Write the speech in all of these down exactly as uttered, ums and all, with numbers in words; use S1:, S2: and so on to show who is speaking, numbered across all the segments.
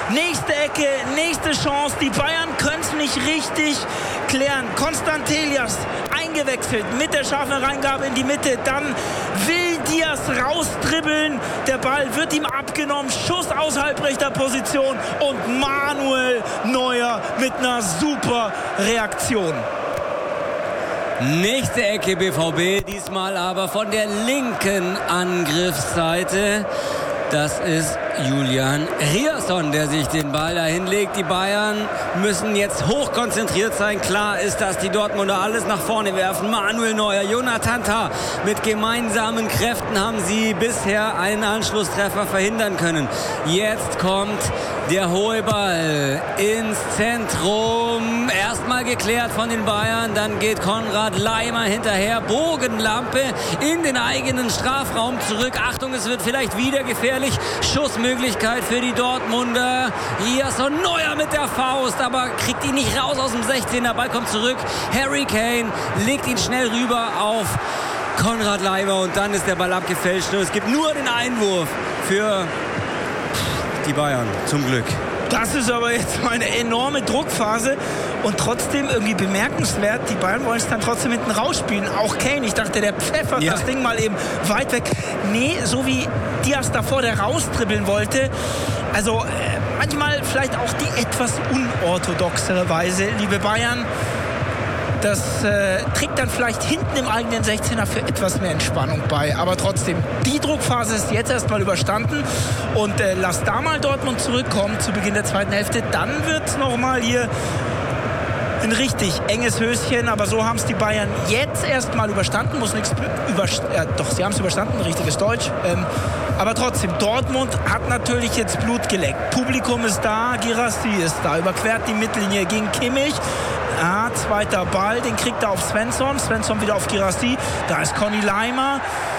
S1: Nächste Ecke, nächste Chance. Die Bayern können es nicht richtig klären. Konstantelias eingewechselt mit der scharfen Reingabe in die Mitte. Dann will Diaz rausdribbeln. Der Ball wird ihm abgenommen. Schuss aus halbrechter Position. Und Manuel Neuer mit einer super Reaktion.
S2: Nächste Ecke B V B, diesmal aber von der linken Angriffsseite. Das ist Julian Riasson, der sich den Ball da hinlegt. Die Bayern müssen jetzt hochkonzentriert sein. Klar ist, dass die Dortmunder alles nach vorne werfen. Manuel Neuer, Jonathan Tah. Mit gemeinsamen Kräften haben sie bisher einen Anschlusstreffer verhindern können. Jetzt kommt der hohe Ball ins Zentrum. Erstmal geklärt von den Bayern. Dann geht Konrad Laimer hinterher. Bogenlampe in den eigenen Strafraum zurück. Achtung, es wird vielleicht wieder gefährlich. Schussmöglichkeit für die Dortmunder. Riasson, Neuer mit der Faust, aber kriegt ihn nicht raus aus dem sechzehner. Ball kommt zurück. Harry Kane legt ihn schnell rüber auf Konrad Laimer und dann ist der Ball abgefälscht. Und es gibt nur den Einwurf für die Bayern, zum Glück.
S1: Das ist aber jetzt mal eine enorme Druckphase und trotzdem irgendwie bemerkenswert. Die Bayern wollen es dann trotzdem hinten rausspielen. Auch Kane, ich dachte, der pfeffert ja das Ding mal eben weit weg. Nee, so wie Diaz davor, der rausdribbeln wollte. Also äh, manchmal vielleicht auch die etwas unorthodoxere Weise, liebe Bayern. Das äh, trägt dann vielleicht hinten im eigenen sechzehner für etwas mehr Entspannung bei. Aber trotzdem, die Druckphase ist jetzt erstmal überstanden. Und äh, lass da mal Dortmund zurückkommen zu Beginn der zweiten Hälfte. Dann wird es nochmal hier ein richtig enges Höschen. Aber so haben es die Bayern jetzt erstmal überstanden. Muss nichts über, äh, doch, sie haben es überstanden, richtiges Deutsch. Ähm, aber trotzdem, Dortmund hat natürlich jetzt Blut geleckt. Publikum ist da, Guirassy ist da. Überquert die Mittellinie gegen Kimmich. Ah, zweiter Ball, den kriegt er auf Svensson. Svensson wieder auf Guirassy. Da ist Conny Laimer.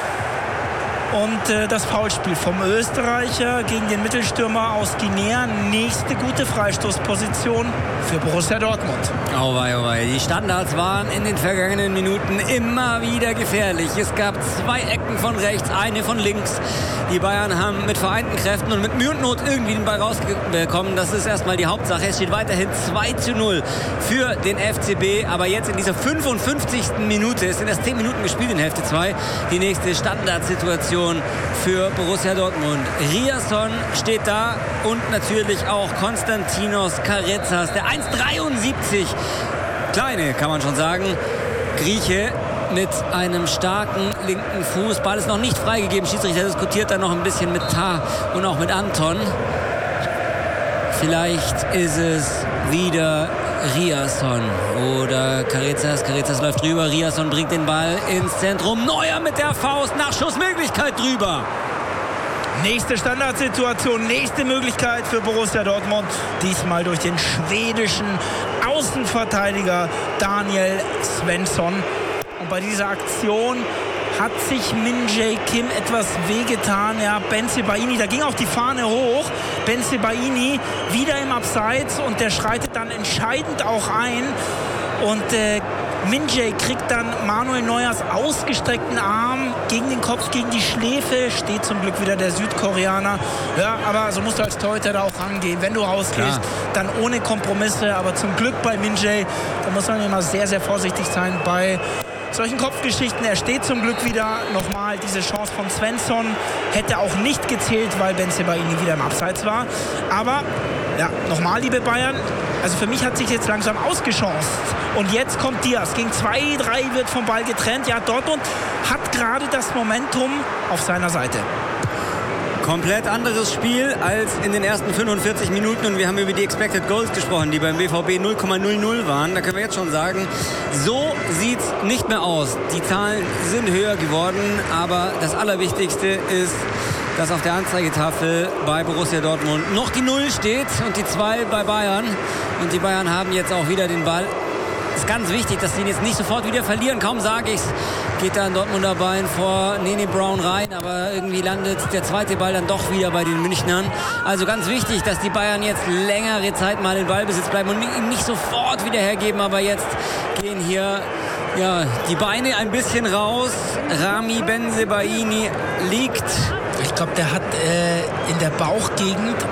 S1: Und äh, das Foulspiel vom Österreicher gegen den Mittelstürmer aus Guinea. Nächste gute Freistoßposition für Borussia Dortmund.
S2: Auweih, auweih. Die Standards waren in den vergangenen Minuten immer wieder gefährlich. Es gab zwei Ecken von rechts, eine von links. Die Bayern haben mit vereinten Kräften und mit Mühe und Not irgendwie den Ball rausbekommen. Das ist erstmal die Hauptsache. Es steht weiterhin zwei zu null für den F C B. Aber jetzt in dieser fünfundfünfzigsten Minute, es sind erst zehn Minuten gespielt in Hälfte zwei, die nächste Standardsituation für Borussia Dortmund. Riasson steht da und natürlich auch Konstantinos Karetzas, der eins Komma dreiundsiebzig, kleine kann man schon sagen, Grieche mit einem starken linken Fuß. Ball ist noch nicht freigegeben. Schiedsrichter diskutiert da noch ein bisschen mit Tah und auch mit Anton. Vielleicht ist es wieder Riasson oder Karetzas. Karetzas läuft drüber. Riasson bringt den Ball ins Zentrum. Neuer mit der Faust. Nachschussmöglichkeit drüber.
S1: Nächste Standardsituation, nächste Möglichkeit für Borussia Dortmund. Diesmal durch den schwedischen Außenverteidiger Daniel Svensson. Und bei dieser Aktion hat sich Min-Jae Kim etwas wehgetan. Ja, Bensebaini, da ging auch die Fahne hoch. Bensebaini wieder im Abseits und der schreitet dann entscheidend auch ein. Und äh, Min-Jae kriegt dann Manuel Neuers ausgestreckten Arm gegen den Kopf, gegen die Schläfe. Steht zum Glück wieder der Südkoreaner. Ja, aber so musst du als Torhüter da auch rangehen. Wenn du rausgehst, dann ohne Kompromisse. Aber zum Glück bei Min-Jae, da muss man immer sehr, sehr vorsichtig sein bei solchen Kopfgeschichten. Er steht zum Glück wieder. Nochmal diese Chance von Svensson hätte auch nicht gezählt, weil Bensebaini wieder im Abseits war. Aber ja, nochmal, liebe Bayern, also für mich hat sich jetzt langsam ausgechanced. Und jetzt kommt Diaz. Gegen zwei, drei wird vom Ball getrennt. Ja, Dortmund hat gerade das Momentum auf seiner Seite.
S2: Komplett anderes Spiel als in den ersten fünfundvierzig Minuten. Und wir haben über die Expected Goals gesprochen, die beim B V B null Komma null null waren. Da können wir jetzt schon sagen, so sieht es nicht mehr aus. Die Zahlen sind höher geworden. Aber das Allerwichtigste ist, dass auf der Anzeigetafel bei Borussia Dortmund noch die Null steht und die zwei bei Bayern. Und die Bayern haben jetzt auch wieder den Ball. Es ist ganz wichtig, dass sie ihn jetzt nicht sofort wieder verlieren. Kaum sage ich es, geht da ein Dortmunder Bein vor Nene Brown rein. Aber irgendwie landet der zweite Ball dann doch wieder bei den Münchnern. Also ganz wichtig, dass die Bayern jetzt längere Zeit mal in Ballbesitz bleiben und ihn nicht sofort wieder hergeben. Aber jetzt gehen hier ja, die Beine ein bisschen raus. Rami Bensebaini liegt.
S1: Ich glaube, der hat äh, in der Bauchgegend